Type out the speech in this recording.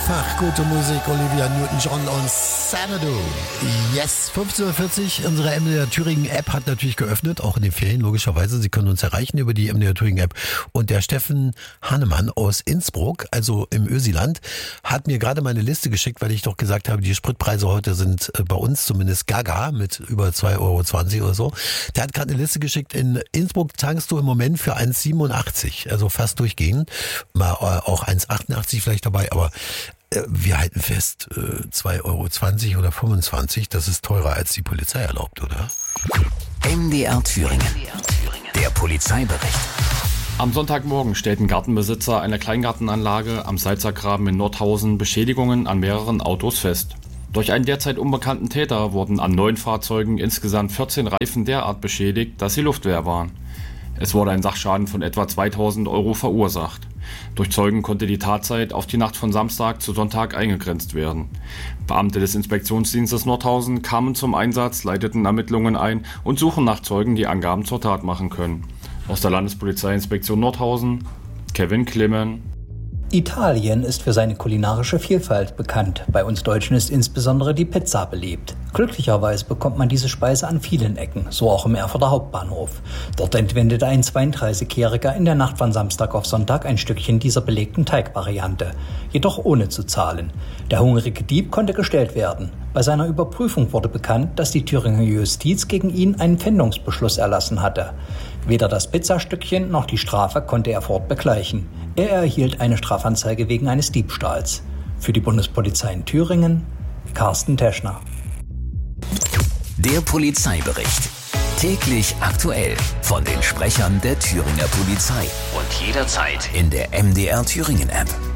Einfach gute Musik, Olivia Newton-John und Xanadu. Yes, 15.40 Uhr, unsere MDR Thüringen App hat natürlich geöffnet, auch in den Ferien logischerweise. Sie können uns erreichen über die MDR Thüringen App. Und der Steffen Hannemann aus Innsbruck, also im Ösiland, hat mir gerade meine Liste geschickt, weil ich doch gesagt habe, die Spritpreise heute sind bei uns zumindest gaga mit über 2,20 € oder so. Der hat gerade eine Liste geschickt, in Innsbruck tankst du im Moment für 1,87, also fast durchgehend. Mal auch 1,88 vielleicht dabei, aber wir halten fest, 2,20 € oder 25, das ist teurer als die Polizei erlaubt, oder? MDR Thüringen. Der Polizeibericht. Am Sonntagmorgen stellten Gartenbesitzer einer Kleingartenanlage am Salzergraben in Nordhausen Beschädigungen an mehreren Autos fest. Durch einen derzeit unbekannten Täter wurden an 9 Fahrzeugen insgesamt 14 Reifen derart beschädigt, dass sie luftleer waren. Es wurde ein Sachschaden von etwa 2.000 € verursacht. Durch Zeugen konnte die Tatzeit auf die Nacht von Samstag zu Sonntag eingegrenzt werden. Beamte des Inspektionsdienstes Nordhausen kamen zum Einsatz, leiteten Ermittlungen ein und suchen nach Zeugen, die Angaben zur Tat machen können. Aus der Landespolizeiinspektion Nordhausen, Kevin Klimmen. Italien ist für seine kulinarische Vielfalt bekannt. Bei uns Deutschen ist insbesondere die Pizza beliebt. Glücklicherweise bekommt man diese Speise an vielen Ecken, so auch im Erfurter Hauptbahnhof. Dort entwendete ein 32-Jähriger in der Nacht von Samstag auf Sonntag ein Stückchen dieser belegten Teigvariante, jedoch ohne zu zahlen. Der hungrige Dieb konnte gestellt werden. Bei seiner Überprüfung wurde bekannt, dass die Thüringer Justiz gegen ihn einen Pfändungsbeschluss erlassen hatte. Weder das Pizzastückchen noch die Strafe konnte er fortbegleichen. Er erhielt eine Strafanzeige wegen eines Diebstahls. Für die Bundespolizei in Thüringen, Carsten Teschner. Der Polizeibericht. Täglich aktuell von den Sprechern der Thüringer Polizei. Und jederzeit in der MDR Thüringen App.